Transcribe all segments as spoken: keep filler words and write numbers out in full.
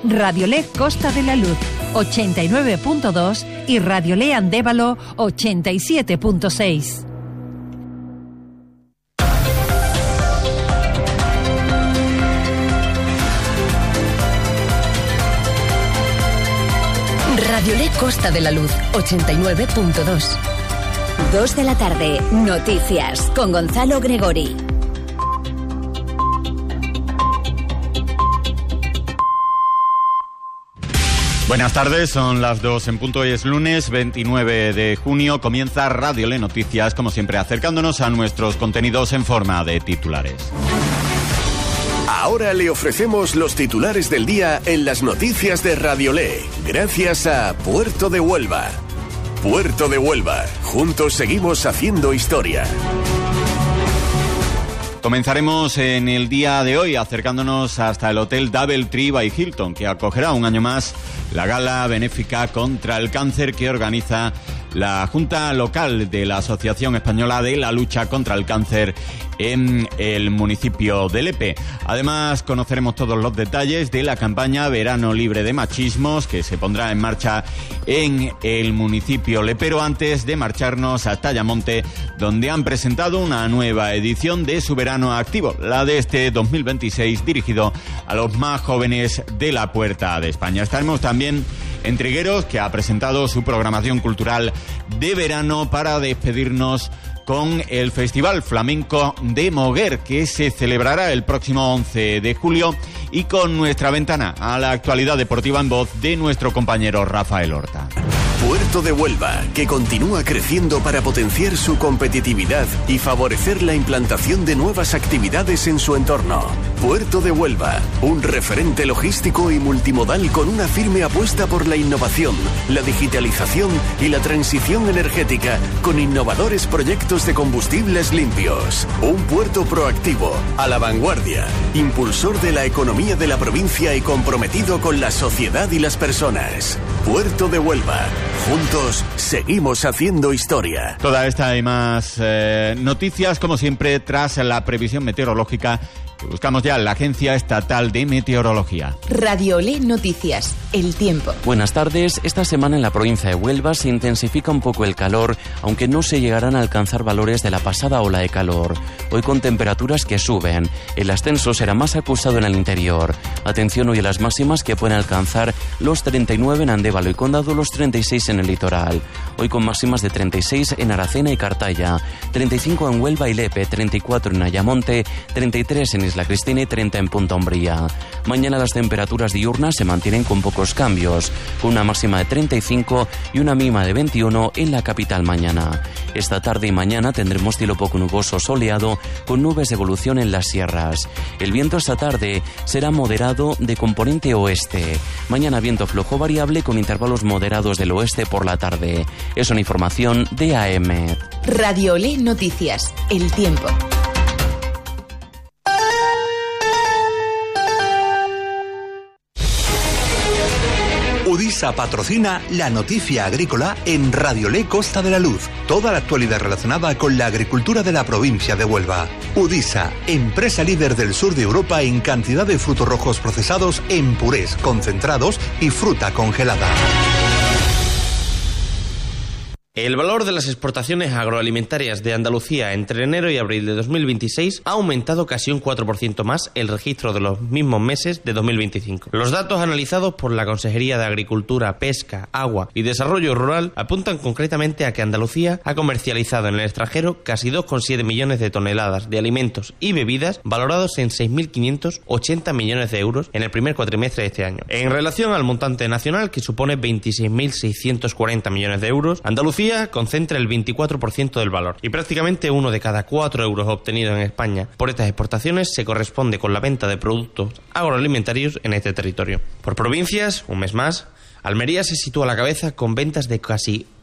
Radiolé Costa de la Luz ochenta y nueve punto dos y Radiolé Andévalo ochenta y siete punto seis. Radiolé Costa de la Luz ochenta y nueve punto dos. Dos de la tarde, noticias con Gonzalo Gregori. Buenas tardes, son las dos en punto y es lunes veintinueve de junio. Comienza Radiolé Noticias, como siempre, acercándonos a nuestros contenidos en forma de titulares. Ahora le ofrecemos los titulares del día en las noticias de Radiolé, gracias a Puerto de Huelva. Puerto de Huelva, juntos seguimos haciendo historia. Comenzaremos en el día de hoy acercándonos hasta el Hotel Doubletree by Hilton, que acogerá un año más la gala benéfica contra el cáncer que organiza la Junta Local de la Asociación Española de la Lucha contra el Cáncer en el municipio de Lepe. Además, conoceremos todos los detalles de la campaña Verano Libre de Machismos que se pondrá en marcha en el municipio lepero antes de marcharnos hasta Ayamonte, donde han presentado una nueva edición de su verano activo, la de este dos mil veintiséis, dirigido a los más jóvenes de la Puerta de España. Estaremos también en Trigueros, que ha presentado su programación cultural de verano para despedirnos con el Festival Flamenco de Moguer, que se celebrará el próximo once de julio, y con nuestra ventana a la actualidad deportiva en voz de nuestro compañero Rafael Horta. Puerto de Huelva, que continúa creciendo para potenciar su competitividad y favorecer la implantación de nuevas actividades en su entorno. Puerto de Huelva, un referente logístico y multimodal con una firme apuesta por la innovación, la digitalización y la transición energética, con innovadores proyectos de combustibles limpios. Un puerto proactivo, a la vanguardia, impulsor de la economía de la provincia y comprometido con la sociedad y las personas. Puerto de Huelva. Juntos seguimos haciendo historia. Toda esta y más eh, noticias, como siempre, tras la previsión meteorológica que buscamos ya en la Agencia Estatal de Meteorología. Radiolé Noticias, el tiempo. Buenas tardes. Esta semana en la provincia de Huelva se intensifica un poco el calor, aunque no se llegarán a alcanzar valores de la pasada ola de calor. Hoy con temperaturas que suben. El ascenso será más acusado en el interior. Atención hoy a las máximas, que pueden alcanzar los treinta y nueve en Andévalo y Condado, los treinta y seis en el litoral. Hoy con máximas de treinta y seis en Aracena y Cartaya, treinta y cinco en Huelva y Lepe, treinta y cuatro en Ayamonte, treinta y tres en Isla Cristina y treinta en Punta Umbría. Mañana las temperaturas diurnas se mantienen con pocos cambios, con una máxima de treinta y cinco y una mínima de veintiuno en la capital mañana. Esta tarde y mañana tendremos cielo poco nuboso soleado, con nubes de evolución en las sierras. El viento esta tarde será moderado de componente oeste. Mañana viento flojo variable con intervalos moderados del oeste por la tarde. Es una información de A M. Radiolé Noticias, el tiempo. Udisa patrocina la noticia agrícola en Radiolé Costa de la Luz. Toda la actualidad relacionada con la agricultura de la provincia de Huelva. Udisa, empresa líder del sur de Europa en cantidad de frutos rojos procesados en purés, concentrados y fruta congelada. El valor de las exportaciones agroalimentarias de Andalucía entre enero y abril de dos mil veintiséis ha aumentado casi un cuatro por ciento más el registro de los mismos meses de dos mil veinticinco. Los datos analizados por la Consejería de Agricultura, Pesca, Agua y Desarrollo Rural apuntan concretamente a que Andalucía ha comercializado en el extranjero casi dos coma siete millones de toneladas de alimentos y bebidas valorados en seis mil quinientos ochenta millones de euros en el primer cuatrimestre de este año. En relación al montante nacional, que supone veintiséis mil seiscientos cuarenta millones de euros, Andalucía concentra el veinticuatro por ciento del valor y prácticamente uno de cada cuatro euros obtenidos en España por estas exportaciones se corresponde con la venta de productos agroalimentarios en este territorio. Por provincias, un mes más, Almería se sitúa a la cabeza con ventas de casi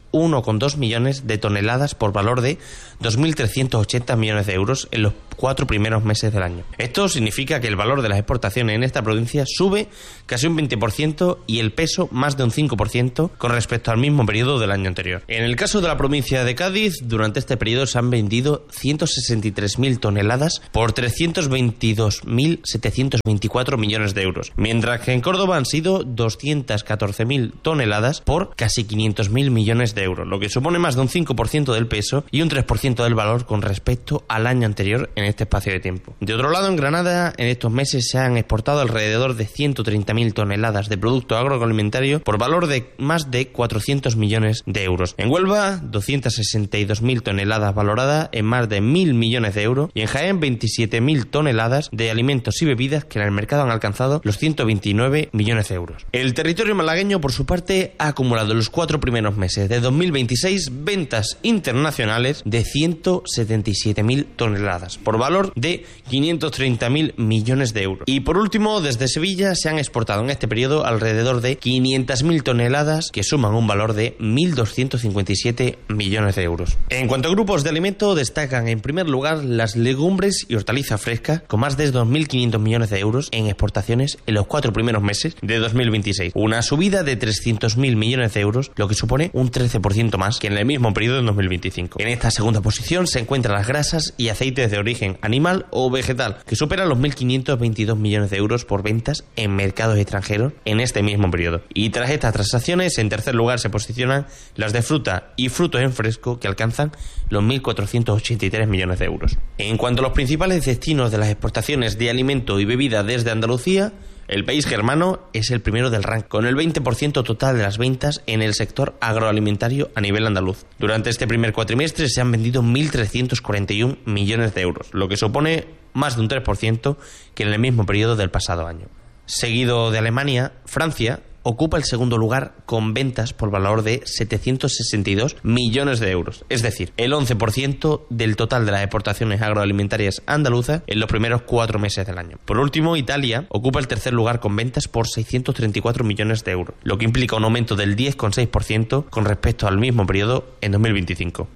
uno coma dos millones de toneladas por valor de dos mil trescientos ochenta millones de euros en los cuatro primeros meses del año. Esto significa que el valor de las exportaciones en esta provincia sube casi un veinte por ciento y el peso más de un cinco por ciento con respecto al mismo periodo del año anterior. En el caso de la provincia de Cádiz, durante este periodo se han vendido ciento sesenta y tres mil toneladas por trescientos veintidós mil setecientos veinticuatro millones de euros, mientras que en Córdoba han sido doscientos catorce mil toneladas por casi quinientos mil millones de euros, lo que supone más de un cinco por ciento del peso y un tres por ciento del valor con respecto al año anterior en este espacio de tiempo. De otro lado, en Granada, en estos meses se han exportado alrededor de ciento treinta mil toneladas de producto agroalimentario por valor de más de cuatrocientos millones de euros. En Huelva, doscientos sesenta y dos mil toneladas valoradas en más de mil millones de euros, y en Jaén, veintisiete mil toneladas de alimentos y bebidas que en el mercado han alcanzado los ciento veintinueve millones de euros. El territorio malagueño, por su parte, ha acumulado en los cuatro primeros meses de dos mil veintiséis ventas internacionales de ciento setenta y siete mil toneladas por valor de quinientos treinta mil millones de euros. Y por último, desde Sevilla se han exportado en este periodo alrededor de quinientas mil toneladas que suman un valor de mil doscientos cincuenta y siete millones de euros. En cuanto a grupos de alimento, destacan en primer lugar las legumbres y hortalizas frescas con más de dos mil quinientos millones de euros en exportaciones en los cuatro primeros meses de dos mil veintiséis, una subida de trescientos mil millones de euros, lo que supone un trece por ciento más que en el mismo periodo de dos mil veinticinco. En esta segunda posición se encuentran las grasas y aceites de origen animal o vegetal, que superan los mil quinientos veintidós millones de euros por ventas en mercados extranjeros en este mismo periodo. Y tras estas transacciones, en tercer lugar se posicionan las de fruta y frutos en fresco, que alcanzan los mil cuatrocientos ochenta y tres millones de euros. En cuanto a los principales destinos de las exportaciones de alimento y bebida desde Andalucía, el país germano es el primero del ranking, con el veinte por ciento total de las ventas en el sector agroalimentario a nivel andaluz. Durante este primer cuatrimestre se han vendido mil trescientos cuarenta y uno millones de euros, lo que supone más de un tres por ciento que en el mismo periodo del pasado año. Seguido de Alemania, Francia ocupa el segundo lugar con ventas por valor de setecientos sesenta y dos millones de euros, es decir, el once por ciento del total de las exportaciones agroalimentarias andaluzas en los primeros cuatro meses del año. Por último, Italia ocupa el tercer lugar con ventas por seiscientos treinta y cuatro millones de euros, lo que implica un aumento del diez coma seis por ciento con respecto al mismo periodo en dos mil veinticinco.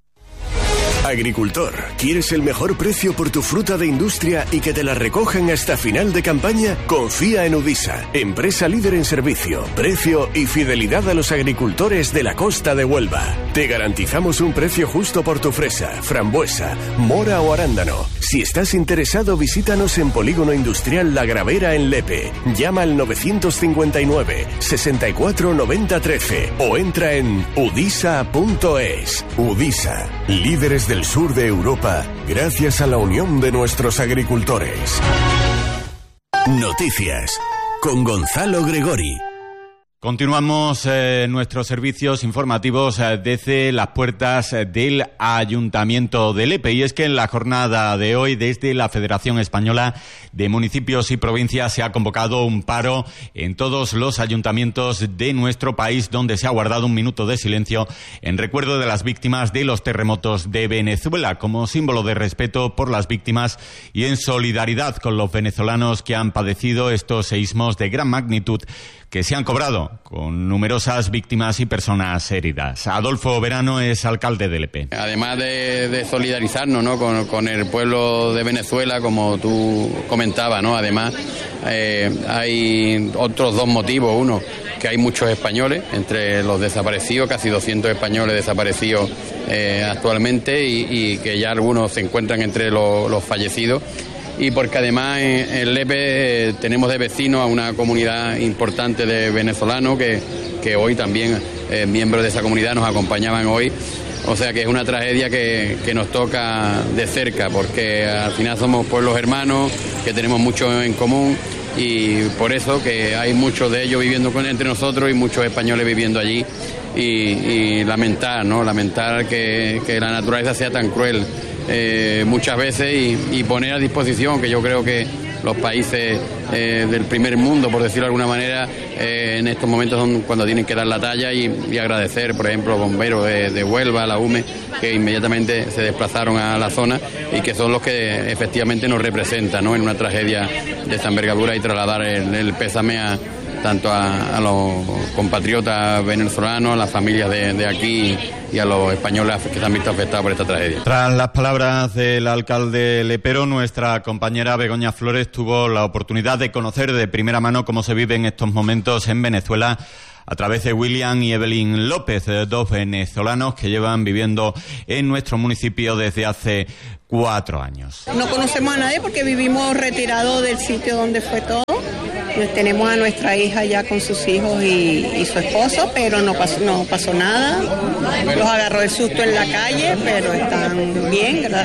Agricultor, ¿quieres el mejor precio por tu fruta de industria y que te la recojan hasta final de campaña? Confía en Udisa, empresa líder en servicio, precio y fidelidad a los agricultores de la costa de Huelva. Te garantizamos un precio justo por tu fresa, frambuesa, mora o arándano. Si estás interesado, visítanos en Polígono Industrial La Gravera en Lepe. Llama al novecientos cincuenta y nueve, sesenta y cuatro, noventa, trece o entra en udisa punto es. Udisa, líderes del sur de Europa, gracias a la unión de nuestros agricultores. Noticias con Gonzalo Gregori. Continuamos eh, nuestros servicios informativos eh, desde las puertas eh, del Ayuntamiento de Lepe, y es que en la jornada de hoy, desde la Federación Española de Municipios y Provincias, se ha convocado un paro en todos los ayuntamientos de nuestro país, donde se ha guardado un minuto de silencio en recuerdo de las víctimas de los terremotos de Venezuela, como símbolo de respeto por las víctimas y en solidaridad con los venezolanos que han padecido estos seísmos de gran magnitud que se han cobrado con numerosas víctimas y personas heridas. Adolfo Verano es alcalde de Lepe. Además de, de solidarizarnos, ¿no?, con, con el pueblo de Venezuela, como tú comentabas, ¿no? Además, eh, hay otros dos motivos. Uno, que hay muchos españoles entre los desaparecidos, casi doscientos españoles desaparecidos eh, actualmente, y, y que ya algunos se encuentran entre los, los fallecidos. Y porque además en, en Lepe eh, tenemos de vecinos a una comunidad importante de venezolanos que, que hoy también eh, miembros de esa comunidad nos acompañaban hoy. O sea que es una tragedia que, que nos toca de cerca, porque al final somos pueblos hermanos, que tenemos mucho en común, y por eso que hay muchos de ellos viviendo con, entre nosotros, y muchos españoles viviendo allí, y, y lamentar, ¿no? Lamentar que, que la naturaleza sea tan cruel Eh, muchas veces, y, y poner a disposición, que yo creo que los países eh, del primer mundo, por decirlo de alguna manera, eh, en estos momentos son cuando tienen que dar la talla y, y agradecer, por ejemplo, a bomberos de, de Huelva, la U M E, que inmediatamente se desplazaron a la zona y que son los que efectivamente nos representan, ¿no?, en una tragedia de esta envergadura, y trasladar el, el pésame a tanto a, a los compatriotas venezolanos, a las familias de, de aquí y a los españoles que se han visto afectados por esta tragedia. Tras las palabras del alcalde lepero, nuestra compañera Begoña Flores tuvo la oportunidad de conocer de primera mano cómo se vive en estos momentos en Venezuela a través de William y Evelyn López, dos venezolanos que llevan viviendo en nuestro municipio desde hace cuatro años. No conocemos a nadie porque vivimos retirados del sitio donde fue todo. Tenemos a nuestra hija ya con sus hijos y, y su esposo, pero no pasó, no pasó nada. Los agarró el susto en la calle, pero están bien, ¿verdad?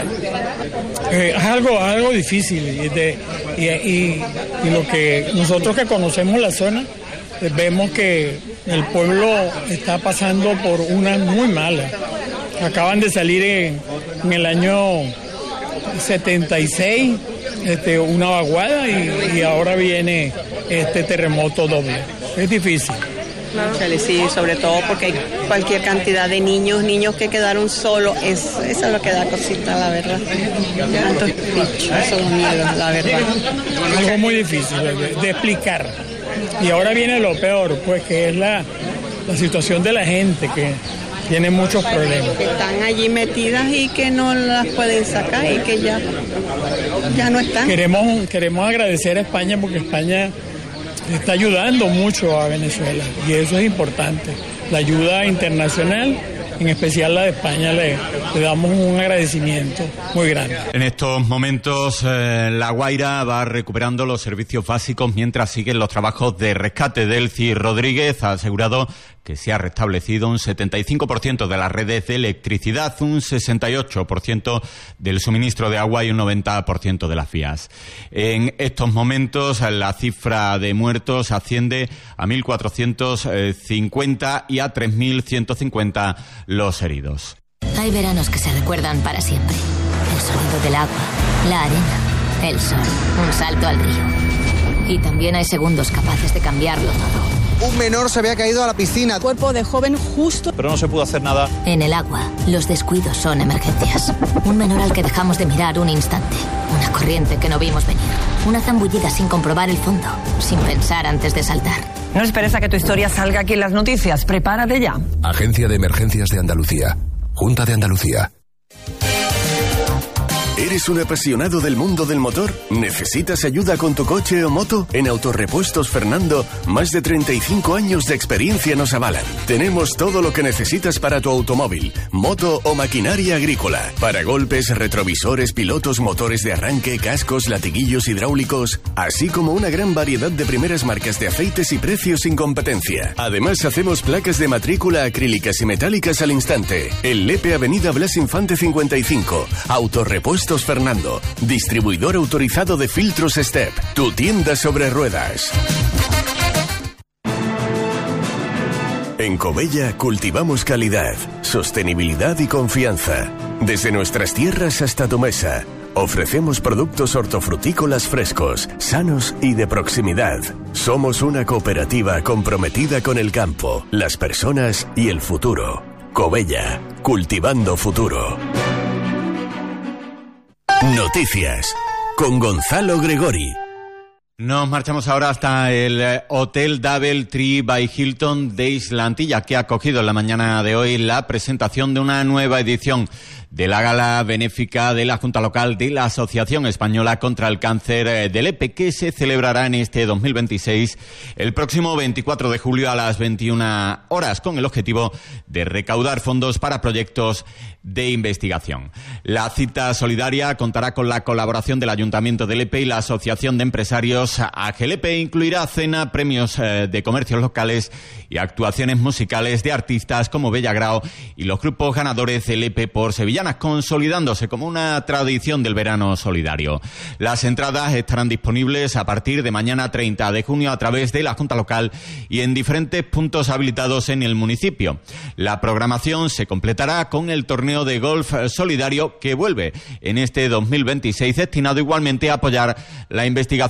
Eh, es algo, algo difícil y, de, y, y, y lo que nosotros que conocemos la zona, eh, vemos que el pueblo está pasando por una muy mala. Acaban de salir en, en el año setenta y seis este, una vaguada y, y ahora viene este terremoto doble. Es difícil. Sí, sobre todo porque hay cualquier cantidad de niños, niños que quedaron solos, es, eso es lo que da cosita, la verdad. Tantos bichos, eso da miedo, la verdad. Algo muy difícil de, de explicar. Y ahora viene lo peor, pues que es la, la situación de la gente, que tiene muchos problemas. Que están allí metidas y que no las pueden sacar y que ya, ya no están. Queremos, queremos agradecer a España porque España está ayudando mucho a Venezuela y eso es importante. La ayuda internacional, en especial la de España, le, le damos un agradecimiento muy grande. En estos momentos eh, La Guaira va recuperando los servicios básicos mientras siguen los trabajos de rescate. Delcy Rodríguez ha asegurado que se ha restablecido un setenta y cinco por ciento de las redes de electricidad, un sesenta y ocho por ciento del suministro de agua y un noventa por ciento de las vías. En estos momentos la cifra de muertos asciende a mil cuatrocientos cincuenta y a tres mil ciento cincuenta los heridos. Hay veranos que se recuerdan para siempre. El sonido del agua, la arena, el sol, un salto al río. Y también hay segundos capaces de cambiarlo todo. Un menor se había caído a la piscina. Cuerpo de joven justo. Pero no se pudo hacer nada. En el agua, los descuidos son emergencias. Un menor al que dejamos de mirar un instante. Una corriente que no vimos venir. Una zambullida sin comprobar el fondo. Sin pensar antes de saltar. No esperes a que tu historia salga aquí en las noticias. Prepárate ya. Agencia de Emergencias de Andalucía. Junta de Andalucía. ¿Eres un apasionado del mundo del motor? ¿Necesitas ayuda con tu coche o moto? En Autorepuestos Fernando, más de treinta y cinco años de experiencia nos avalan. Tenemos todo lo que necesitas para tu automóvil, moto o maquinaria agrícola. Para golpes, retrovisores, pilotos, motores de arranque, cascos, latiguillos hidráulicos, así como una gran variedad de primeras marcas de aceites y precios sin competencia. Además, hacemos placas de matrícula acrílicas y metálicas al instante. En Lepe, Avenida Blas Infante cincuenta y cinco. Autorepuestos Fernando, distribuidor autorizado de filtros Step, tu tienda sobre ruedas. En Covella cultivamos calidad, sostenibilidad y confianza. Desde nuestras tierras hasta tu mesa, ofrecemos productos hortofrutícolas frescos, sanos y de proximidad. Somos una cooperativa comprometida con el campo, las personas y el futuro. Covella, cultivando futuro. Noticias con Gonzalo Gregori. Nos marchamos ahora hasta el Hotel Double Tree by Hilton de Islantilla, que ha acogido en la mañana de hoy la presentación de una nueva edición de la gala benéfica de la Junta Local de la Asociación Española contra el Cáncer de Lepe, que se celebrará en este dos mil veintiséis, el próximo veinticuatro de julio a las veintiuna horas, con el objetivo de recaudar fondos para proyectos de investigación. La cita solidaria contará con la colaboración del Ayuntamiento de Lepe y la Asociación de Empresarios A G L P. Incluirá cena, premios eh, de comercios locales y actuaciones musicales de artistas como Bellagrao y los grupos ganadores de Lepe por Sevillanas, consolidándose como una tradición del verano solidario. Las entradas estarán disponibles a partir de mañana treinta de junio a través de la Junta Local y en diferentes puntos habilitados en el municipio. La programación se completará con el torneo de golf solidario que vuelve en este dos mil veintiséis, destinado igualmente a apoyar la investigación con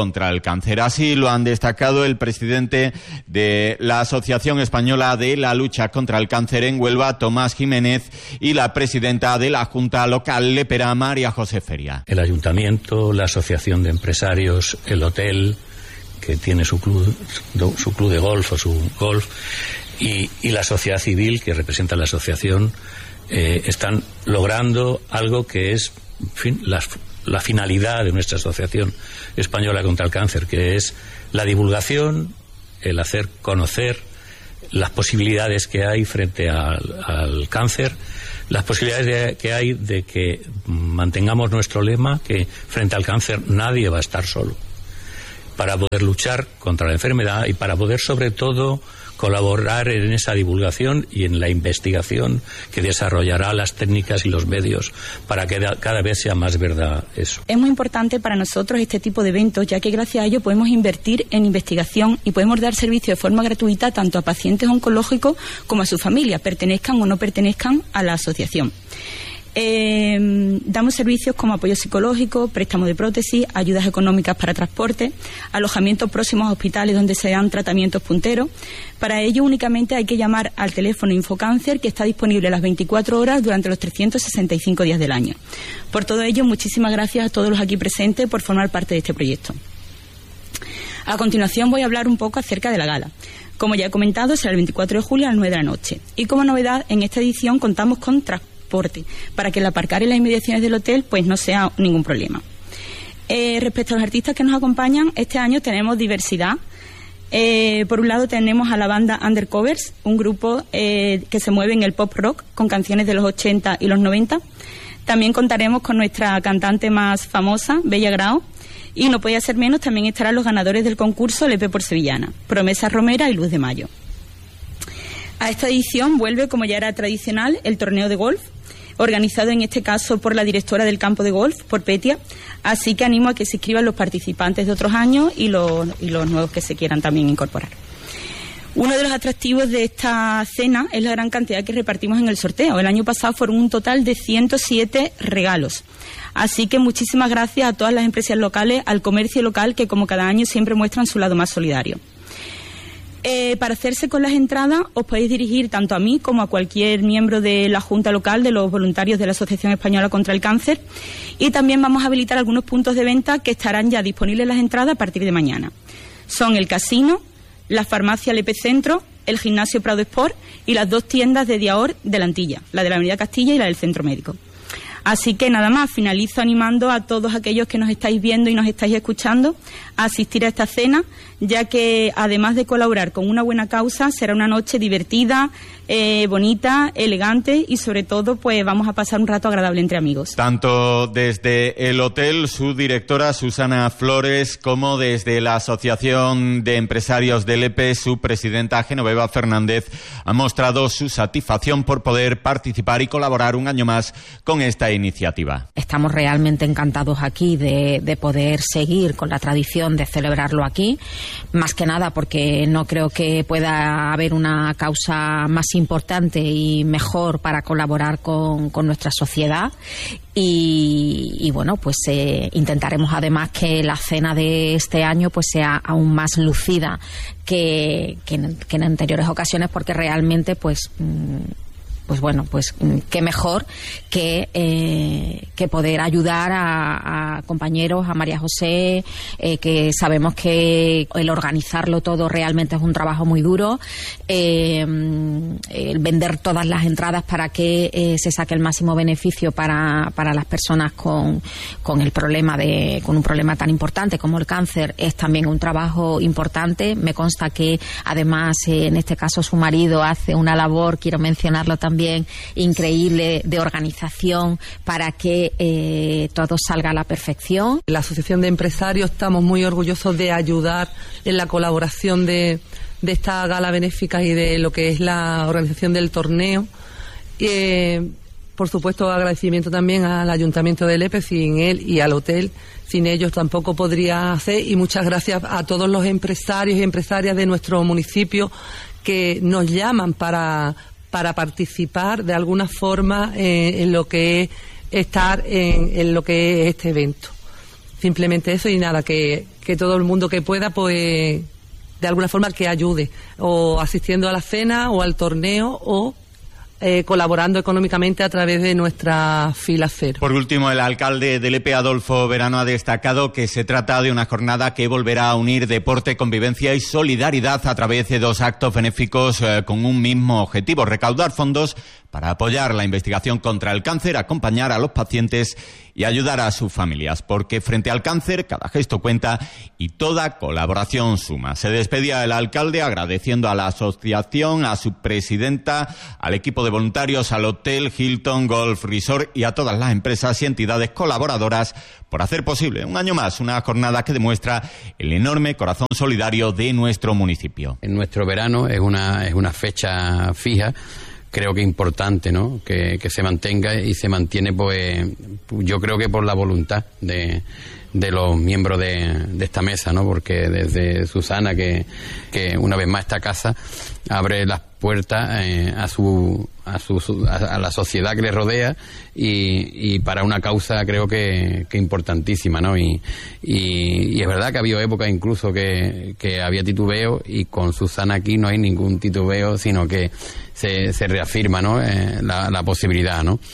contra el cáncer. Así lo han destacado el presidente de la Asociación Española de la Lucha contra el Cáncer en Huelva, Tomás Jiménez, y la presidenta de la Junta Local Lepera, María José Feria. El ayuntamiento, la Asociación de Empresarios, el hotel, que tiene su club, su club de golf o su golf, y, y la sociedad civil, que representa la asociación, eh, están logrando algo que es, en fin, la, la finalidad de nuestra Asociación Española contra el Cáncer, que es la divulgación, el hacer conocer las posibilidades que hay frente al, al cáncer, las posibilidades de, que hay de que mantengamos nuestro lema, que frente al cáncer nadie va a estar solo, para poder luchar contra la enfermedad y para poder, sobre todo, colaborar en esa divulgación y en la investigación que desarrollará las técnicas y los medios para que cada vez sea más verdad eso. Es muy importante para nosotros este tipo de eventos, ya que gracias a ello podemos invertir en investigación y podemos dar servicio de forma gratuita tanto a pacientes oncológicos como a sus familias, pertenezcan o no pertenezcan a la asociación. Eh, damos servicios como apoyo psicológico, préstamo de prótesis, ayudas económicas para transporte, alojamientos próximos a hospitales donde se dan tratamientos punteros. Para ello únicamente hay que llamar al teléfono Infocáncer, que está disponible las veinticuatro horas durante los trescientos sesenta y cinco días del año. Por todo ello, muchísimas gracias a todos los aquí presentes por formar parte de este proyecto. A continuación voy a hablar un poco acerca de la gala. Como ya he comentado, será el veinticuatro de julio a las nueve de la noche. Y como novedad, en esta edición contamos con transporte para que el aparcar en las inmediaciones del hotel pues no sea ningún problema. Eh, respecto a los artistas que nos acompañan, este año tenemos diversidad. Eh, por un lado tenemos a la banda Undercovers, un grupo eh, que se mueve en el pop rock con canciones de los ochenta y los noventa. También contaremos con nuestra cantante más famosa, Bella Grao, y no podía ser menos, también estarán los ganadores del concurso Lepe por Sevillana, Promesa Romera y Luz de Mayo. A esta edición vuelve, como ya era tradicional, el torneo de golf, organizado en este caso por la directora del campo de golf, por Petia, así que animo a que se inscriban los participantes de otros años y los, y los nuevos que se quieran también incorporar. Uno de los atractivos de esta cena es la gran cantidad que repartimos en el sorteo. El año pasado fueron un total de ciento siete regalos. Así que muchísimas gracias a todas las empresas locales, al comercio local, que como cada año siempre muestran su lado más solidario. Eh, para hacerse con las entradas os podéis dirigir tanto a mí como a cualquier miembro de la Junta Local de los voluntarios de la Asociación Española contra el Cáncer, y también vamos a habilitar algunos puntos de venta que estarán ya disponibles las entradas a partir de mañana. Son el casino, la farmacia Lepe Centro, el gimnasio Prado Sport y las dos tiendas de Diaor de la Antilla, la de la Avenida Castilla y la del Centro Médico. Así que nada más, finalizo animando a todos aquellos que nos estáis viendo y nos estáis escuchando a asistir a esta cena, ya que además de colaborar con una buena causa, será una noche divertida, eh, bonita, elegante y sobre todo pues vamos a pasar un rato agradable entre amigos. Tanto desde el hotel, su directora Susana Flores, como desde la Asociación de Empresarios del Lepe, su presidenta Genoveva Fernández, han mostrado su satisfacción por poder participar y colaborar un año más con esta iniciativa. Estamos realmente encantados aquí de, de poder seguir con la tradición de celebrarlo aquí, más que nada porque no creo que pueda haber una causa más importante y mejor para colaborar con, con nuestra sociedad. Y, y bueno, pues eh, intentaremos además que la cena de este año pues sea aún más lucida que, que, en, que en anteriores ocasiones, porque realmente pues mmm, pues bueno, pues qué mejor que, eh, que poder ayudar a, a compañeros, a María José, eh, que sabemos que el organizarlo todo realmente es un trabajo muy duro, eh, el vender todas las entradas para que eh, se saque el máximo beneficio para, para las personas con, con el problema de, con un problema tan importante como el cáncer, es también un trabajo importante. Me consta que además eh, en este caso su marido hace una labor, quiero mencionarlo también, también increíble de organización para que eh, todo salga a la perfección. La Asociación de Empresarios estamos muy orgullosos de ayudar en la colaboración de, de esta gala benéfica y de lo que es la organización del torneo. Eh, por supuesto, agradecimiento también al Ayuntamiento de Lepe, sin él, y al hotel. Sin ellos tampoco podría hacer, y muchas gracias a todos los empresarios y empresarias de nuestro municipio que nos llaman para para participar de alguna forma eh, en lo que es estar en, en lo que es este evento. Simplemente eso, y nada, que, que todo el mundo que pueda, pues, de alguna forma que ayude, o asistiendo a la cena o al torneo, o Eh, colaborando económicamente a través de nuestra fila cero. Por último, el alcalde de Lepe, Adolfo Verano, ha destacado que se trata de una jornada que volverá a unir deporte, convivencia y solidaridad a través de dos actos benéficos eh, con un mismo objetivo: recaudar fondos para apoyar la investigación contra el cáncer, acompañar a los pacientes y ayudar a sus familias, porque frente al cáncer cada gesto cuenta y toda colaboración suma. Se despedía el alcalde agradeciendo a la asociación, a su presidenta, al equipo de voluntarios, al Hotel Hilton Golf Resort y a todas las empresas y entidades colaboradoras por hacer posible un año más una jornada que demuestra el enorme corazón solidario de nuestro municipio. En nuestro verano es una, es una fecha fija. Creo que es importante, ¿no?, que, que se mantenga y se mantiene, pues, yo creo que por la voluntad de, de los miembros de, de esta mesa, ¿no?, porque desde Susana, que, que una vez más esta casa abre las puertas eh, a su a su a, a la sociedad que le rodea y, y para una causa creo que, que importantísima, ¿no? Y, y, y es verdad que ha habido épocas incluso que, que había titubeo, y con Susana aquí no hay ningún titubeo, sino que se, se reafirma, ¿no?, eh, la, la posibilidad, ¿no?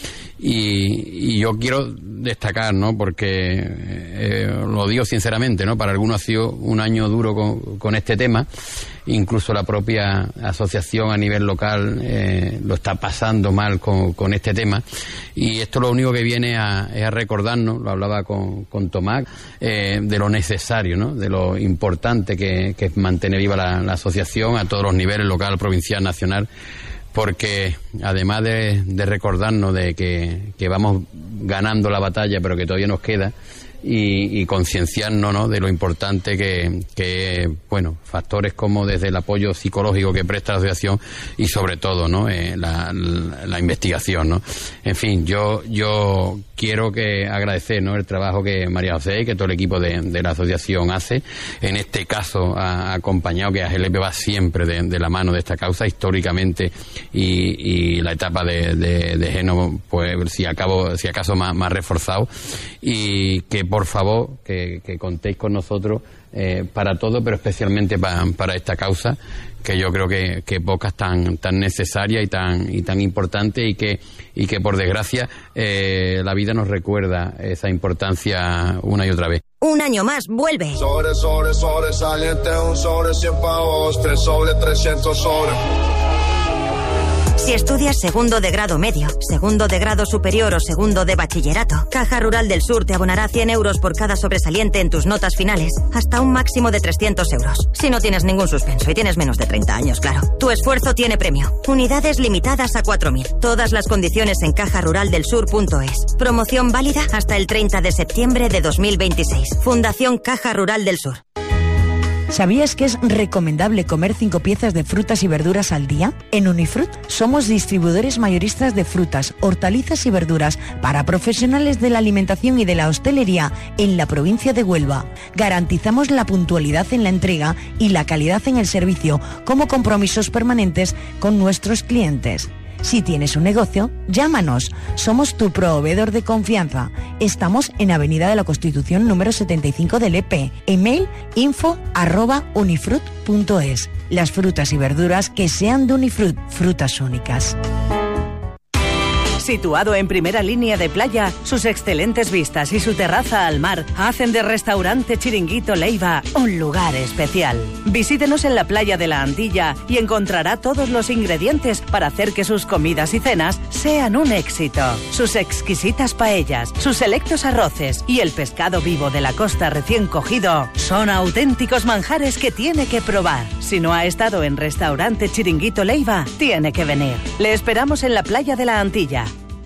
Y, y yo quiero destacar, ¿no?, porque eh, lo digo sinceramente, ¿no?, para algunos ha sido un año duro con, con este tema. Incluso la propia asociación a nivel local eh, lo está pasando mal con, con este tema, y esto lo único que viene a, es a recordarnos, lo hablaba con, con Tomás, eh, de lo necesario, ¿no?, de lo importante que, que es mantener viva la, la asociación a todos los niveles, local, provincial, nacional, porque además de, de recordarnos de que, que vamos ganando la batalla, pero que todavía nos queda, y, y concienciarnos, ¿no?, de lo importante que, que, bueno, factores como desde el apoyo psicológico que presta la asociación y sobre todo, ¿no?, eh, la, la, la investigación, ¿no? En fin, yo yo quiero que agradecer, ¿no?, el trabajo que María José y que todo el equipo de, de la asociación hace. En este caso ha acompañado, que A G L P va siempre de, de la mano de esta causa históricamente, y, y la etapa de, de, de Geno, pues si, acabo, si acaso más, más reforzado, y que por favor que, que contéis con nosotros eh, para todo, pero especialmente para, para esta causa, que yo creo que, que pocas tan tan necesaria y tan y tan importante, y que y que por desgracia eh, la vida nos recuerda esa importancia una y otra vez. Un año más vuelve. Sobre, sobre, sobresaliente, un sobre cien pavos, tres sobre trescientos sobre. Si estudias segundo de grado medio, segundo de grado superior o segundo de bachillerato, Caja Rural del Sur te abonará cien euros por cada sobresaliente en tus notas finales, hasta un máximo de trescientos euros. Si no tienes ningún suspenso y tienes menos de treinta años, claro. Tu esfuerzo tiene premio. Unidades limitadas a cuatro mil. Todas las condiciones en caja rural del sur punto es. Promoción válida hasta el treinta de septiembre de dos mil veintiséis. Fundación Caja Rural del Sur. ¿Sabías que es recomendable comer cinco piezas de frutas y verduras al día? En Unifrut somos distribuidores mayoristas de frutas, hortalizas y verduras para profesionales de la alimentación y de la hostelería en la provincia de Huelva. Garantizamos la puntualidad en la entrega y la calidad en el servicio como compromisos permanentes con nuestros clientes. Si tienes un negocio, llámanos. Somos tu proveedor de confianza. Estamos en Avenida de la Constitución número setenta y cinco de Lepe. Email info arroba unifrut punto es. Las frutas y verduras que sean de Unifrut, frutas únicas. Situado en primera línea de playa, sus excelentes vistas y su terraza al mar hacen de Restaurante Chiringuito Leiva un lugar especial. Visítenos en la playa de la Antilla y encontrará todos los ingredientes para hacer que sus comidas y cenas sean un éxito. Sus exquisitas paellas, sus selectos arroces y el pescado vivo de la costa recién cogido son auténticos manjares que tiene que probar. Si no ha estado en Restaurante Chiringuito Leiva, tiene que venir. Le esperamos en la playa de la Antilla.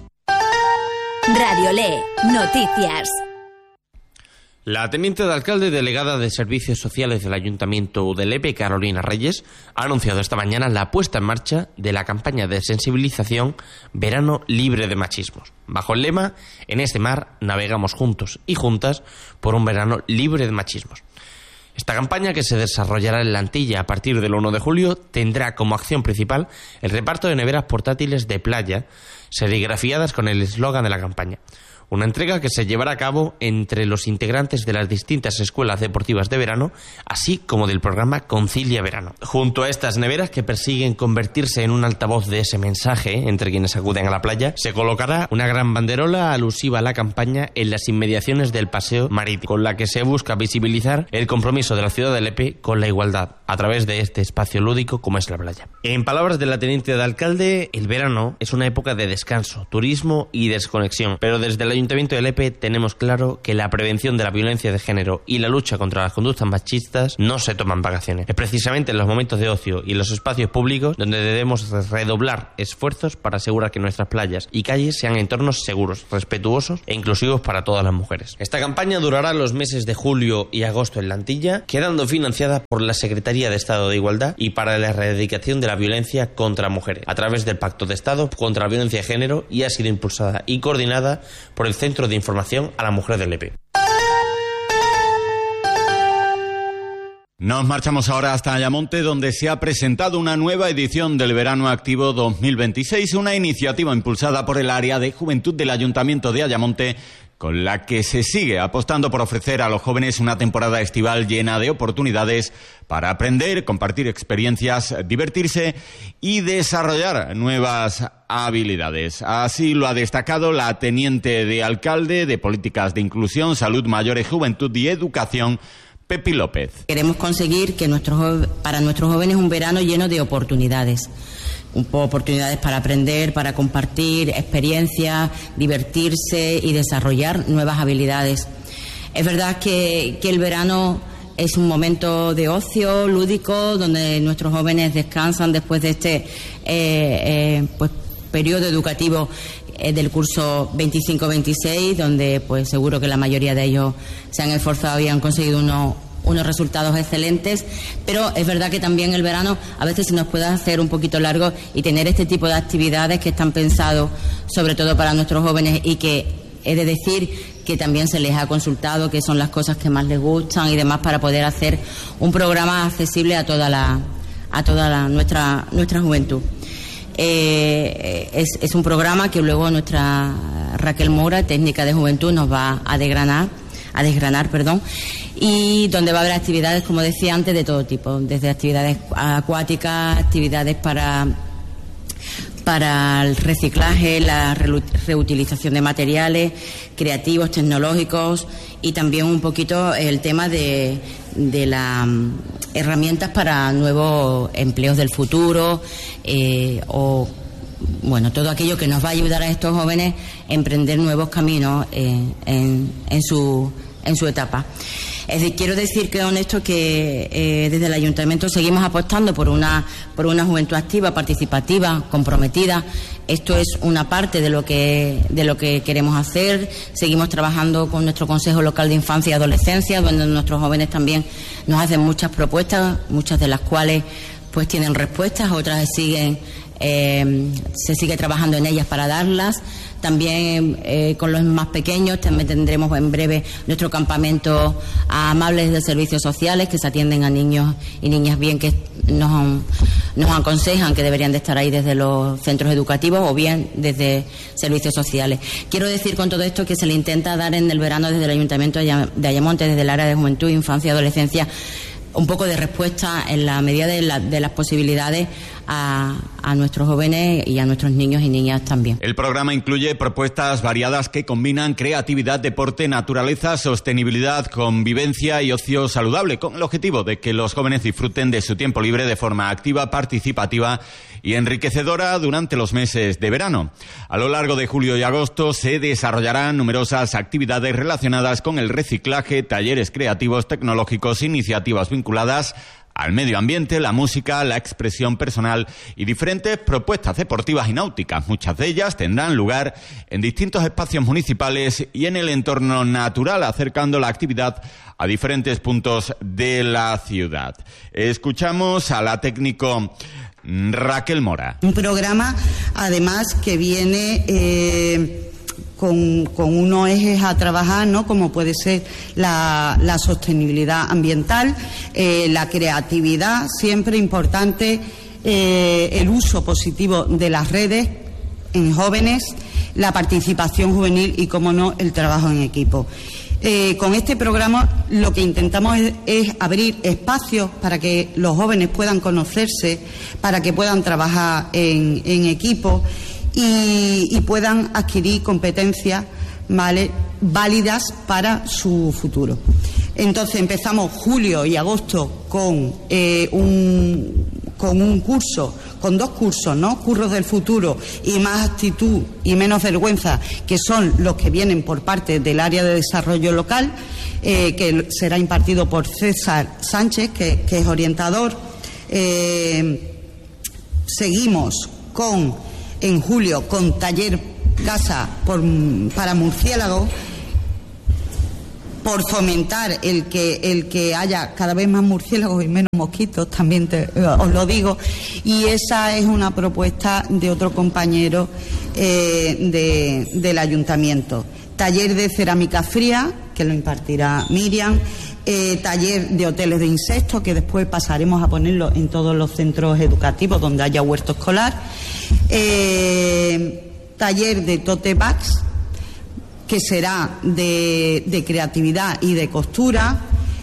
Radio Le, noticias. La teniente de alcalde delegada de Servicios Sociales del Ayuntamiento de Lepe, Carolina Reyes, ha anunciado esta mañana la puesta en marcha de la campaña de sensibilización Verano Libre de Machismos. Bajo el lema, en este mar navegamos juntos y juntas por un verano libre de machismos. Esta campaña, que se desarrollará en la Antilla a partir del uno de julio, tendrá como acción principal el reparto de neveras portátiles de playa serigrafiadas con el eslogan de la campaña: Una entrega que se llevará a cabo entre los integrantes de las distintas escuelas deportivas de verano, así como del programa Concilia Verano. Junto a estas neveras que persiguen convertirse en un altavoz de ese mensaje entre quienes acuden a la playa, se colocará una gran banderola alusiva a la campaña en las inmediaciones del paseo marítimo, con la que se busca visibilizar el compromiso de la ciudad de Lepe con la igualdad a través de este espacio lúdico como es la playa. En palabras de la teniente de alcalde, el verano es una época de descanso, turismo y desconexión, pero desde el Ayuntamiento de Lepe tenemos claro que la prevención de la violencia de género y la lucha contra las conductas machistas no se toman vacaciones. Es precisamente en los momentos de ocio y en los espacios públicos donde debemos redoblar esfuerzos para asegurar que nuestras playas y calles sean entornos seguros, respetuosos e inclusivos para todas las mujeres. Esta campaña durará los meses de julio y agosto en la Antilla, quedando financiada por la Secretaría de Estado de Igualdad y para la erradicación de la violencia contra mujeres a través del Pacto de Estado contra la Violencia de Género, y ha sido impulsada y coordinada por el Centro de Información a la Mujer de Lepe. Nos marchamos ahora hasta Ayamonte, donde se ha presentado una nueva edición del Verano Activo dos mil veintiséis, una iniciativa impulsada por el área de juventud del Ayuntamiento de Ayamonte, con la que se sigue apostando por ofrecer a los jóvenes una temporada estival llena de oportunidades para aprender, compartir experiencias, divertirse y desarrollar nuevas habilidades. Así lo ha destacado la teniente de alcalde de Políticas de Inclusión, Salud, Mayores, Juventud y Educación, Pepi López. Queremos conseguir que nuestros, para nuestros jóvenes un verano lleno de oportunidades. Oportunidades para aprender, para compartir experiencias, divertirse y desarrollar nuevas habilidades. Es verdad que, que el verano es un momento de ocio lúdico donde nuestros jóvenes descansan después de este eh, eh, pues, periodo educativo eh, del curso veinticinco veintiséis, donde pues seguro que la mayoría de ellos se han esforzado y han conseguido unos unos resultados excelentes, pero es verdad que también el verano a veces se nos puede hacer un poquito largo, y tener este tipo de actividades que están pensados sobre todo para nuestros jóvenes, y que he de decir que también se les ha consultado qué son las cosas que más les gustan y demás, para poder hacer un programa accesible a toda la a toda la, nuestra nuestra juventud. Eh, es, es un programa que luego nuestra Raquel Mora, técnica de juventud, nos va a desgranar a desgranar, perdón, y donde va a haber actividades, como decía antes, de todo tipo, desde actividades acuáticas, actividades para para el reciclaje, la reutilización de materiales creativos, tecnológicos, y también un poquito el tema de, de las herramientas para nuevos empleos del futuro, eh, o bueno, todo aquello que nos va a ayudar a estos jóvenes a emprender nuevos caminos en, en, en, su, en su etapa. Es decir, quiero decir que con esto que eh, desde el Ayuntamiento seguimos apostando por una, por una juventud activa, participativa, comprometida. Esto es una parte de lo que de lo que queremos hacer. Seguimos trabajando con nuestro Consejo Local de Infancia y Adolescencia, donde nuestros jóvenes también nos hacen muchas propuestas, muchas de las cuales pues tienen respuestas, otras siguen Eh, se sigue trabajando en ellas para darlas. También eh, con los más pequeños también tendremos en breve nuestro campamento a amables de servicios sociales, que se atienden a niños y niñas bien, que nos, nos aconsejan que deberían de estar ahí desde los centros educativos o bien desde servicios sociales. Quiero decir con todo esto que se le intenta dar en el verano desde el Ayuntamiento de Ayamonte, desde el área de Juventud, Infancia y Adolescencia, un poco de respuesta en la medida de, la, de las posibilidades a, a nuestros jóvenes y a nuestros niños y niñas también. El programa incluye propuestas variadas que combinan creatividad, deporte, naturaleza, sostenibilidad, convivencia y ocio saludable, con el objetivo de que los jóvenes disfruten de su tiempo libre de forma activa, participativa y enriquecedora durante los meses de verano. A lo largo de julio y agosto se desarrollarán numerosas actividades relacionadas con el reciclaje, talleres creativos, tecnológicos, iniciativas vinculadas al medio ambiente, la música, la expresión personal y diferentes propuestas deportivas y náuticas. Muchas de ellas tendrán lugar en distintos espacios municipales y en el entorno natural, acercando la actividad a diferentes puntos de la ciudad. Escuchamos a la técnico Raquel Mora. Un programa, además, que viene eh, con, con unos ejes a trabajar, ¿no? Como puede ser la, la sostenibilidad ambiental, eh, la creatividad, siempre importante, eh, el uso positivo de las redes, en jóvenes, la participación juvenil y, como no, el trabajo en equipo. Eh, con este programa lo que intentamos es, es abrir espacios para que los jóvenes puedan conocerse, para que puedan trabajar en, en equipo y, y puedan adquirir competencias, ¿vale?, válidas para su futuro. Entonces empezamos julio y agosto con eh, un con un curso, con dos cursos, ¿no? Curros del futuro y más actitud y menos vergüenza, que son los que vienen por parte del área de desarrollo local, eh, que será impartido por César Sánchez, que, que es orientador. Eh, seguimos con, en julio, con taller casa por, para murciélagos, por fomentar el que el que haya cada vez más murciélagos y menos mosquitos, también te, os lo digo, y esa es una propuesta de otro compañero eh, de, del ayuntamiento. Taller de cerámica fría, que lo impartirá Miriam, eh, taller de hoteles de insectos, que después pasaremos a ponerlo en todos los centros educativos donde haya huerto escolar, eh, taller de tote bags, que será de, de creatividad y de costura,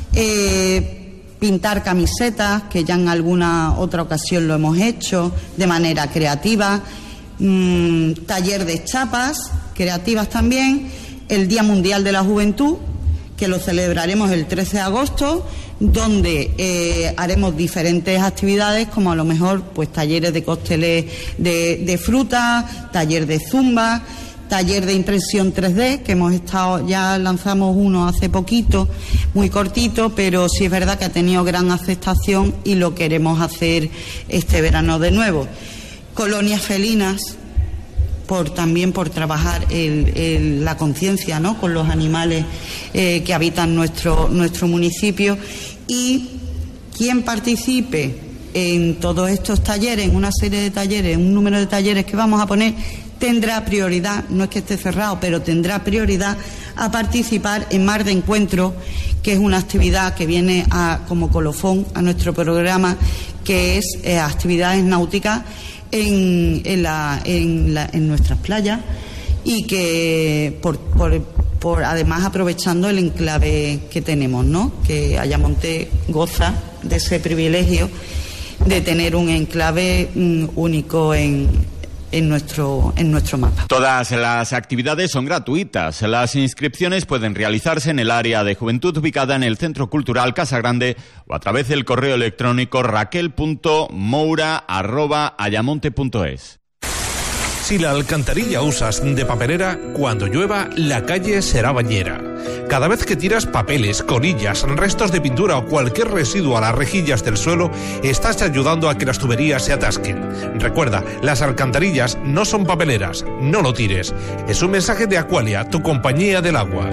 eh, pintar camisetas, que ya en alguna otra ocasión lo hemos hecho de manera creativa, mmm, taller de chapas creativas también, el Día Mundial de la Juventud, que lo celebraremos el trece de agosto, donde eh, haremos diferentes actividades, como a lo mejor pues talleres de cócteles de, de fruta, taller de zumba, taller de impresión tres D, que hemos estado, ya lanzamos uno hace poquito, muy cortito, pero sí es verdad que ha tenido gran aceptación y lo queremos hacer este verano de nuevo. Colonias felinas, por también por trabajar el, el, la conciencia, ¿no?, con los animales eh, que habitan nuestro, nuestro municipio. Y quien participe en todos estos talleres, en una serie de talleres, un número de talleres que vamos a poner, tendrá prioridad, no es que esté cerrado, pero tendrá prioridad a participar en Mar de Encuentro, que es una actividad que viene a, como colofón a nuestro programa, que es eh, actividades náuticas en, en, la, en, la, en nuestras playas, y que por, por, por además aprovechando el enclave que tenemos, ¿no?, que Ayamonte goza de ese privilegio de tener un enclave mm, único en En nuestro, en nuestro mapa. Todas las actividades son gratuitas. Las inscripciones pueden realizarse en el área de juventud ubicada en el Centro Cultural Casa Grande o a través del correo electrónico raquel punto moura arroba ayamonte punto es. Si la alcantarilla usas de papelera, cuando llueva, la calle será bañera. Cada vez que tiras papeles, colillas, restos de pintura o cualquier residuo a las rejillas del suelo, estás ayudando a que las tuberías se atasquen. Recuerda, las alcantarillas no son papeleras, no lo tires. Es un mensaje de Aqualia, tu compañía del agua.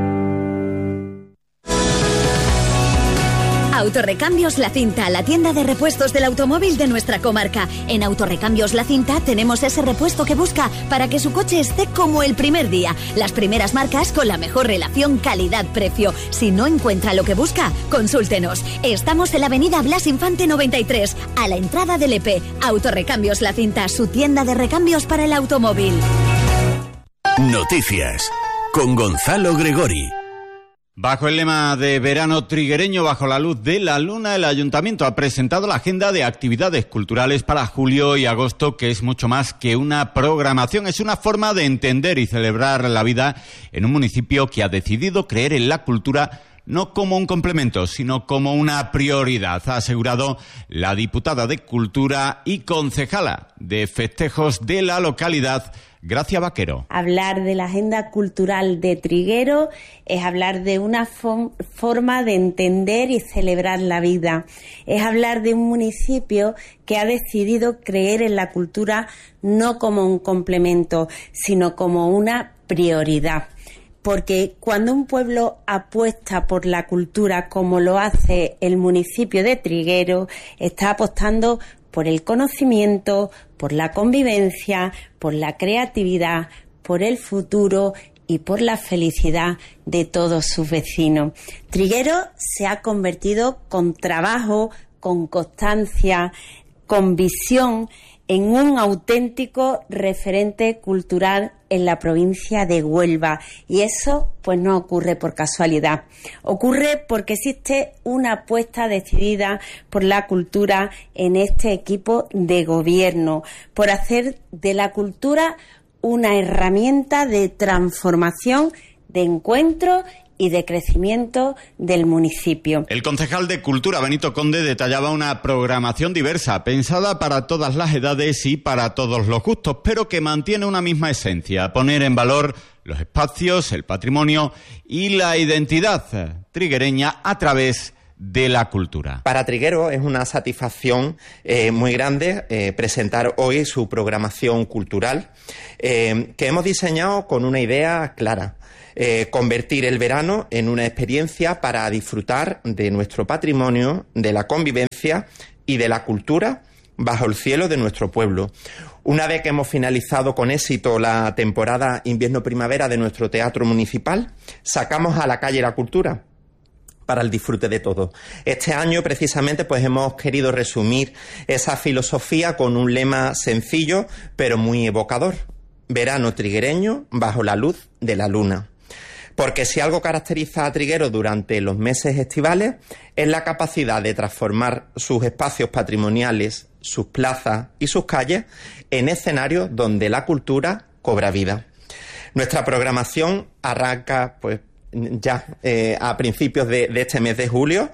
Autorrecambios La Cinta, la tienda de repuestos del automóvil de nuestra comarca. En Autorrecambios La Cinta tenemos ese repuesto que busca para que su coche esté como el primer día. Las primeras marcas con la mejor relación calidad-precio. Si no encuentra lo que busca, consúltenos. Estamos en la avenida Blas Infante noventa y tres, a la entrada del E P. Autorrecambios La Cinta, su tienda de recambios para el automóvil. Noticias con Gonzalo Gregori. Bajo el lema de verano triguereño bajo la luz de la luna, el Ayuntamiento ha presentado la agenda de actividades culturales para julio y agosto, que es mucho más que una programación, es una forma de entender y celebrar la vida en un municipio que ha decidido creer en la cultura no como un complemento, sino como una prioridad, ha asegurado la diputada de Cultura y concejala de Festejos de la localidad, Gracia Vaquero. Hablar de la agenda cultural de Triguero es hablar de una fo- forma de entender y celebrar la vida. Es hablar de un municipio que ha decidido creer en la cultura no como un complemento, sino como una prioridad. Porque cuando un pueblo apuesta por la cultura como lo hace el municipio de Triguero, está apostando por el conocimiento, por la convivencia, por la creatividad, por el futuro y por la felicidad de todos sus vecinos. Triguero se ha convertido con trabajo, con constancia, con visión en un auténtico referente cultural en la provincia de Huelva. Y eso pues no ocurre por casualidad. Ocurre porque existe una apuesta decidida por la cultura en este equipo de gobierno, por hacer de la cultura una herramienta de transformación, de encuentro y de crecimiento del municipio. El concejal de Cultura, Benito Conde, detallaba una programación diversa, pensada para todas las edades y para todos los gustos, pero que mantiene una misma esencia: poner en valor los espacios, el patrimonio y la identidad triguereña a través de la cultura. Para Trigueros es una satisfacción eh, muy grande eh, presentar hoy su programación cultural eh, que hemos diseñado con una idea clara. Eh, convertir el verano en una experiencia para disfrutar de nuestro patrimonio, de la convivencia y de la cultura bajo el cielo de nuestro pueblo. Una vez que hemos finalizado con éxito la temporada invierno-primavera de nuestro teatro municipal, sacamos a la calle la cultura para el disfrute de todos. Este año, precisamente, pues hemos querido resumir esa filosofía con un lema sencillo, pero muy evocador: verano triguereño bajo la luz de la luna. Porque si algo caracteriza a Trigueros durante los meses estivales es la capacidad de transformar sus espacios patrimoniales, sus plazas y sus calles en escenarios donde la cultura cobra vida. Nuestra programación arranca pues ya eh, a principios de, de este mes de julio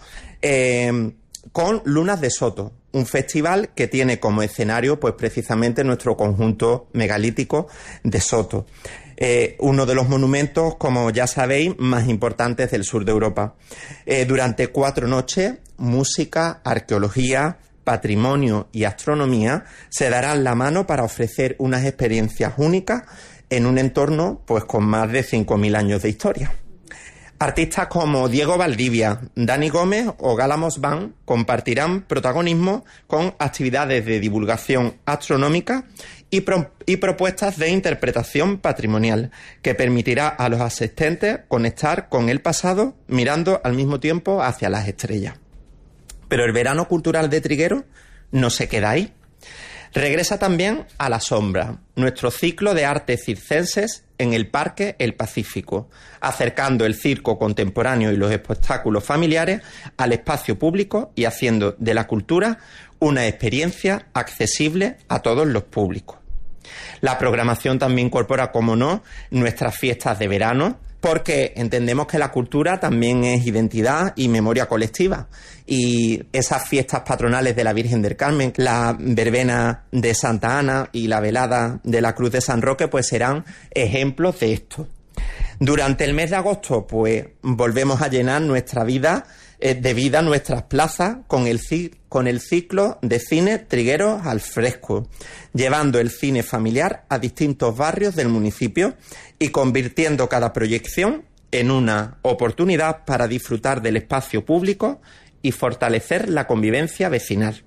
eh, con Lunas de Soto, un festival que tiene como escenario pues precisamente nuestro conjunto megalítico de Soto. Eh, uno de los monumentos, como ya sabéis, más importantes del sur de Europa. Eh, durante cuatro noches, música, arqueología, patrimonio y astronomía se darán la mano para ofrecer unas experiencias únicas en un entorno pues con más de cinco mil años de historia. Artistas como Diego Valdivia, Dani Gómez o Gálamos Band compartirán protagonismo con actividades de divulgación astronómica y, pro y propuestas de interpretación patrimonial que permitirá a los asistentes conectar con el pasado mirando al mismo tiempo hacia las estrellas. Pero el verano cultural de Trigueros no se queda ahí. Regresa también a La Sombra, nuestro ciclo de artes circenses en el Parque El Pacífico, acercando el circo contemporáneo y los espectáculos familiares al espacio público y haciendo de la cultura una experiencia accesible a todos los públicos. La programación también incorpora, como no, nuestras fiestas de verano, porque entendemos que la cultura también es identidad y memoria colectiva. Y esas fiestas patronales de la Virgen del Carmen, la verbena de Santa Ana y la velada de la Cruz de San Roque, pues serán ejemplos de esto. Durante el mes de agosto, pues volvemos a llenar nuestra vida, eh, de vida nuestras plazas con el, con el ciclo de cine Trigueros al Fresco, llevando el cine familiar a distintos barrios del municipio y convirtiendo cada proyección en una oportunidad para disfrutar del espacio público y fortalecer la convivencia vecinal.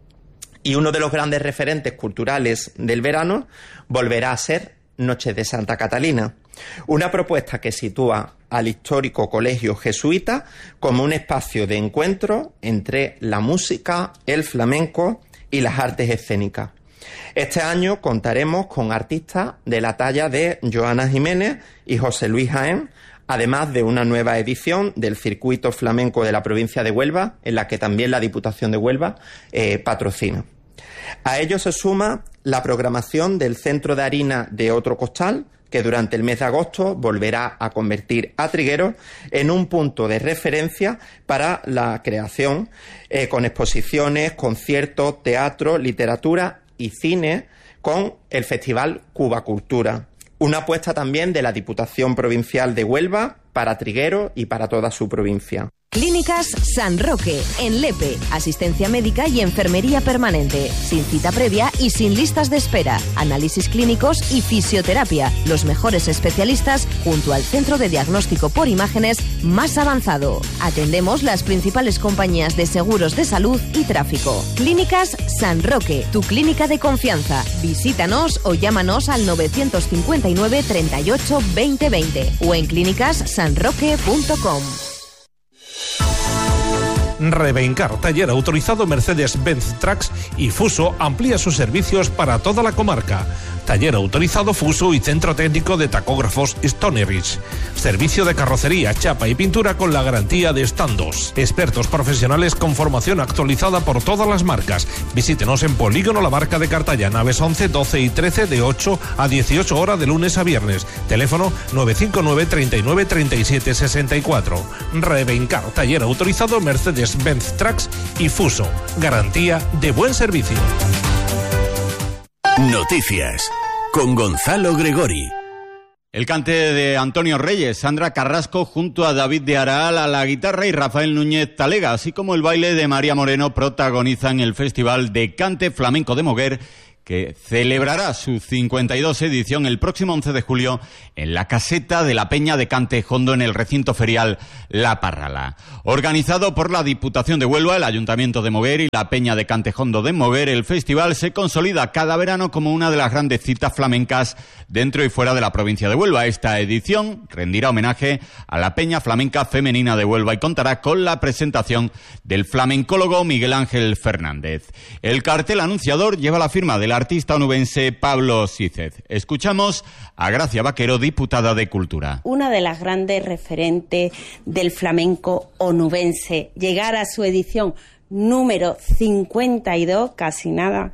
Y uno de los grandes referentes culturales del verano volverá a ser Noches de Santa Catalina, una propuesta que sitúa al histórico colegio jesuita como un espacio de encuentro entre la música, el flamenco y las artes escénicas. Este año contaremos con artistas de la talla de Joana Jiménez y José Luis Jaén, además de una nueva edición del Circuito Flamenco de la provincia de Huelva, en la que también la Diputación de Huelva eh, patrocina. A ello se suma la programación del Centro de Harina de Otro Costal, que durante el mes de agosto volverá a convertir a Trigueros en un punto de referencia para la creación, eh, con exposiciones, conciertos, teatro, literatura y cine, con el Festival Cuba Cultura. Una apuesta también de la Diputación Provincial de Huelva para Trigueros y para toda su provincia. Clínicas San Roque, en Lepe. Asistencia médica y enfermería permanente. Sin cita previa y sin listas de espera. Análisis clínicos y fisioterapia. Los mejores especialistas junto al centro de diagnóstico por imágenes más avanzado. Atendemos las principales compañías de seguros de salud y tráfico. Clínicas San Roque, tu clínica de confianza. Visítanos o llámanos al novecientos cincuenta y nueve, treinta y ocho, veinte veinte o en clínicas san roque punto com. Rebencar, taller autorizado Mercedes-Benz Trucks y Fuso amplía sus servicios para toda la comarca. Taller autorizado Fuso y Centro Técnico de Tacógrafos Stoneridge. Servicio de carrocería, chapa y pintura con la garantía de Standos. Expertos profesionales con formación actualizada por todas las marcas. Visítenos en Polígono La Marca de Cartaya, naves once, doce y trece de ocho a dieciocho horas de lunes a viernes. Teléfono nueve cinco nueve, treinta y nueve, treinta y siete, sesenta y cuatro. Rebencar, taller autorizado Mercedes-Benz Trucks y Fuso. Garantía de buen servicio. Noticias con Gonzalo Gregori. El cante de Antonio Reyes, Sandra Carrasco junto a David de Araal a la guitarra y Rafael Núñez Talega, así como el baile de María Moreno, protagonizan el Festival de Cante Flamenco de Moguer, que celebrará su cincuenta y dos edición el próximo once de julio en la caseta de la Peña de Cantejondo en el recinto ferial La Parrala. Organizado por la Diputación de Huelva, el Ayuntamiento de Moguer y la Peña de Cantejondo de Moguer, el festival se consolida cada verano como una de las grandes citas flamencas dentro y fuera de la provincia de Huelva. Esta edición rendirá homenaje a la Peña Flamenca Femenina de Huelva y contará con la presentación del flamencólogo Miguel Ángel Fernández. El cartel anunciador lleva la firma del artista onubense Pablo Sícez. Escuchamos a Gracia Vaquero, diputada de Cultura. Una de las grandes referentes del flamenco onubense. Llegar a su edición número cincuenta y dos, casi nada,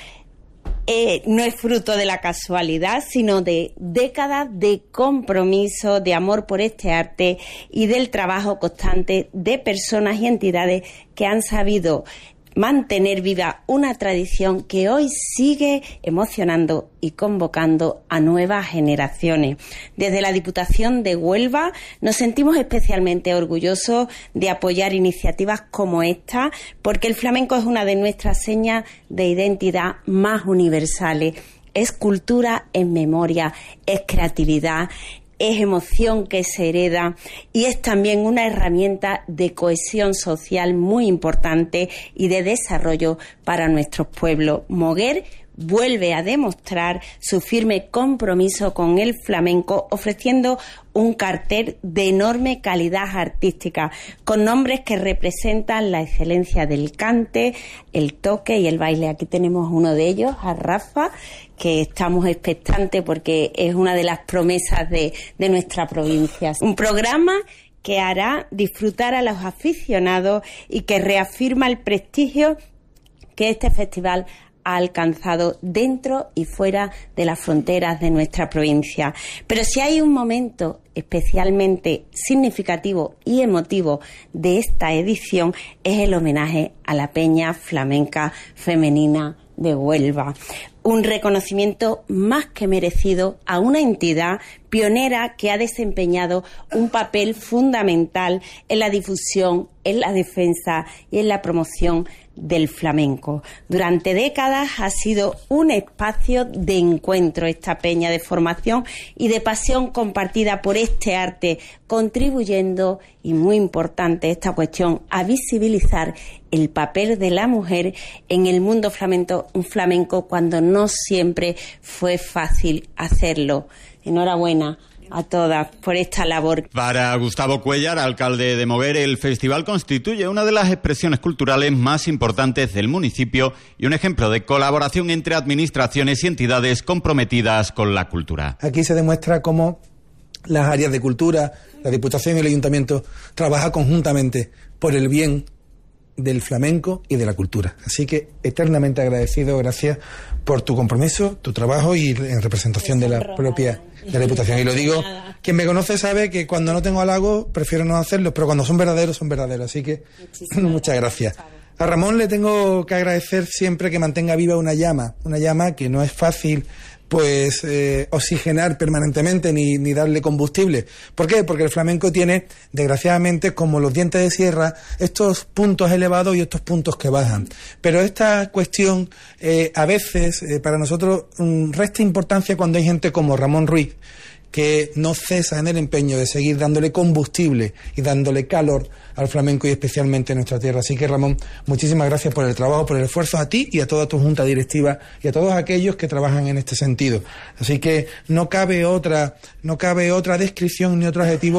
eh, no es fruto de la casualidad, sino de décadas de compromiso, de amor por este arte y del trabajo constante de personas y entidades que han sabido mantener viva una tradición que hoy sigue emocionando y convocando a nuevas generaciones. Desde la Diputación de Huelva nos sentimos especialmente orgullosos de apoyar iniciativas como esta, porque el flamenco es una de nuestras señas de identidad más universales. Es cultura en memoria, es creatividad, es emoción que se hereda y es también una herramienta de cohesión social muy importante y de desarrollo para nuestros pueblos. Moguer vuelve a demostrar su firme compromiso con el flamenco, ofreciendo un cartel de enorme calidad artística, con nombres que representan la excelencia del cante, el toque y el baile. Aquí tenemos uno de ellos, a Rafa, que estamos expectantes porque es una de las promesas de, de nuestra provincia. Un programa que hará disfrutar a los aficionados y que reafirma el prestigio que este festival ha alcanzado dentro y fuera de las fronteras de nuestra provincia. Pero si hay un momento especialmente significativo y emotivo de esta edición, es el homenaje a la Peña Flamenca Femenina de Huelva. Un reconocimiento más que merecido a una entidad pionera que ha desempeñado un papel fundamental en la difusión, en la defensa y en la promoción del flamenco. Durante décadas ha sido un espacio de encuentro esta peña, de formación y de pasión compartida por este arte, contribuyendo, y muy importante esta cuestión, a visibilizar el papel de la mujer en el mundo flamenco, un flamenco cuando no siempre fue fácil hacerlo. Enhorabuena a todas por esta labor. Para Gustavo Cuellar, alcalde de Moguer, el festival constituye una de las expresiones culturales más importantes del municipio y un ejemplo de colaboración entre administraciones y entidades comprometidas con la cultura. Aquí se demuestra cómo las áreas de cultura, la Diputación y el Ayuntamiento trabajan conjuntamente por el bien del flamenco y de la cultura. Así que eternamente agradecido, gracias por tu compromiso, tu trabajo y en representación de la propia de la Diputación. Y lo digo, quien me conoce sabe que cuando no tengo halagos prefiero no hacerlos, pero cuando son verdaderos, son verdaderos. Así que muchas gracias. A Ramón le tengo que agradecer siempre que mantenga viva una llama, una llama que no es fácil pues eh, oxigenar permanentemente ni, ni darle combustible. ¿Por qué? Porque el flamenco tiene, desgraciadamente, como los dientes de sierra, estos puntos elevados y estos puntos que bajan. Pero esta cuestión eh, a veces eh, para nosotros um, resta importancia cuando hay gente como Ramón Ruiz, que no cesa en el empeño de seguir dándole combustible y dándole calor al flamenco y especialmente en nuestra tierra. Así que, Ramón, muchísimas gracias por el trabajo, por el esfuerzo, a ti y a toda tu junta directiva y a todos aquellos que trabajan en este sentido. Así que no cabe otra, no cabe otra descripción ni otro adjetivo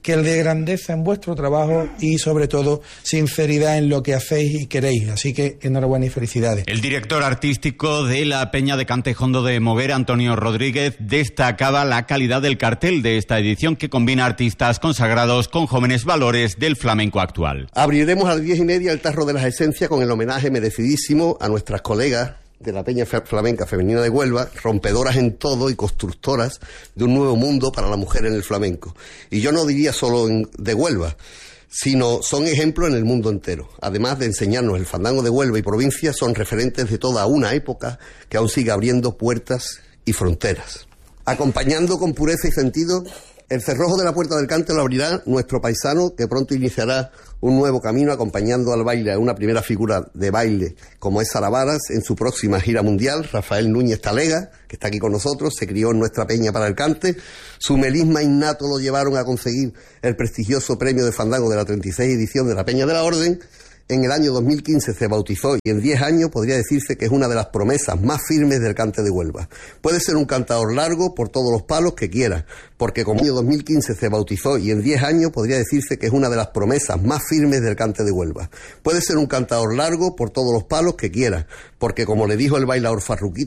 que el de grandeza en vuestro trabajo y sobre todo sinceridad en lo que hacéis y queréis. Así que enhorabuena y felicidades. El director artístico de la Peña de Cantejondo de Moguera, Antonio Rodríguez, destacaba la calidad del cartel de esta edición, que combina artistas consagrados con jóvenes valores del flamenco actual. Abriremos a las diez y media el Tarro de las Esencias con el homenaje merecidísimo a nuestras colegas de la Peña Flamenca Femenina de Huelva, rompedoras en todo y constructoras de un nuevo mundo para la mujer en el flamenco. Y yo no diría solo en, de Huelva, sino son ejemplos en el mundo entero. Además de enseñarnos el fandango de Huelva y provincia, son referentes de toda una época que aún sigue abriendo puertas y fronteras. Acompañando con pureza y sentido, el cerrojo de la Puerta del Cante lo abrirá nuestro paisano, que pronto iniciará un nuevo camino acompañando al baile a una primera figura de baile como es Sara Varas en su próxima gira mundial. Rafael Núñez Talega, que está aquí con nosotros, se crió en nuestra Peña para el Cante. Su melisma innato lo llevaron a conseguir el prestigioso premio de fandango de la treinta y seis edición de la Peña de la Orden. En el año dos mil quince se bautizó y en diez años podría decirse que es una de las promesas más firmes del cante de Huelva. Puede ser un cantador largo por todos los palos que quiera, porque como el año dos mil quince se bautizó y en diez años podría decirse que es una de las promesas más firmes del cante de Huelva. Puede ser un cantador largo por todos los palos que quiera, porque como le dijo el bailaor Farruquito,